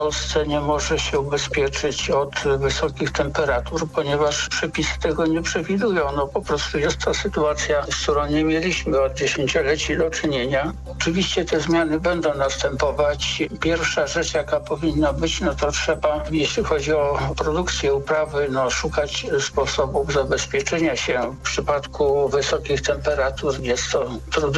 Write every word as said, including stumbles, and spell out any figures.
Polsce nie może się ubezpieczyć od wysokich temperatur, ponieważ przepisy tego nie przewidują. No po prostu jest to sytuacja, z którą nie mieliśmy od dziesięcioleci do czynienia. Oczywiście te zmiany będą następować. Pierwsza rzecz, jaka powinna być, no to trzeba, jeśli chodzi o produkcję uprawy, no szukać sposobów zabezpieczenia się. W przypadku wysokich temperatur jest to trudne